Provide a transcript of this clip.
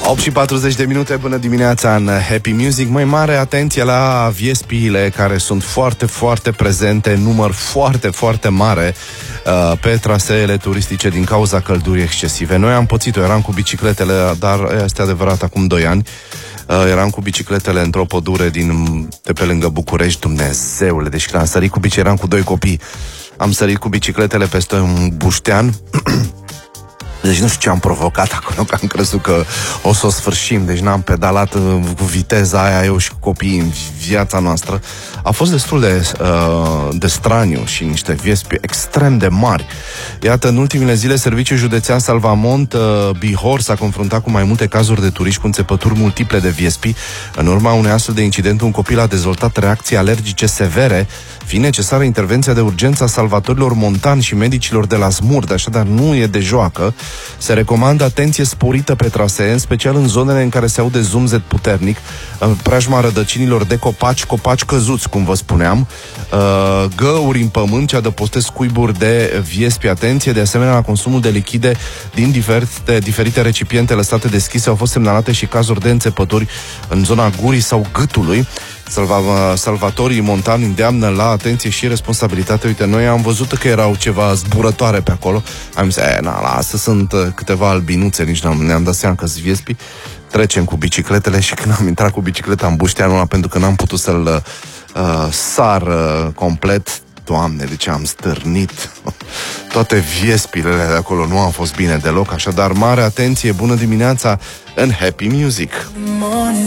8 și 40 de minute, bună dimineața în Happy Music. Mai mare atenție la viespiile care sunt foarte, foarte prezente, număr foarte, foarte mare pe traseele turistice din cauza căldurii excesive. Noi am pățit-o, eram cu bicicletele, dar este adevărat acum 2 ani. Eram cu bicicletele într-o pădure de pe lângă București, Dumnezeule, deci când am sărit cu eram cu 2 copii, am sărit cu bicicletele peste un buștean. Deci nu știu ce am provocat acolo, că am crezut că o să o sfârșim. Deci n-am pedalat cu viteza aia, eu și cu copiii, în viața noastră. A fost destul de straniu și niște viespi extrem de mari. Iată, în ultimele zile, Serviciul Județean Salvamont Bihor s-a confruntat cu mai multe cazuri de turiști cu înțepături multiple de viespi. În urma unui astfel de incident, un copil a dezvoltat reacții alergice severe, fiind necesară intervenția de urgență a salvatorilor montani și medicilor de la Smurd, așadar nu e de joacă. Se recomandă atenție sporită pe trasee, în special în zonele în care se aude zumzet puternic, în preajma rădăcinilor de copaci căzuți, cum vă spuneam, găuri în pământ ce adăpostesc cuiburi de viespi. Atenție, de asemenea, la consumul de lichide din diferite recipiente lăsate deschise. Au fost semnalate și cazuri de înțepături în zona gurii sau gâtului. Salvatorii montani îndeamnă la atenție și responsabilitate. Uite, noi am văzut că erau ceva zburătoare pe acolo. Am zis, lasă, sunt câteva albinuțe, nici ne-am dat seama că-s viespi. Trecem cu bicicletele și când am intrat cu bicicleta în bușteanul ăla, pentru că n-am putut să-l sar complet, Doamne, de ce am stârnit toate viespile de acolo, nu a fost bine deloc. Așadar, mare atenție, bună dimineața în Happy Music.